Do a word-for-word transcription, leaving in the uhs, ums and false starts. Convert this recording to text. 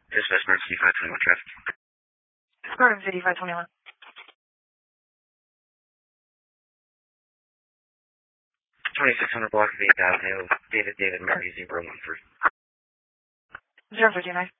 Dispatch emergency five twenty-one traffic. Garden City five twenty-one. twenty-six hundred block of eight Avenue, David David Murray zero one three. zero fifty-nine.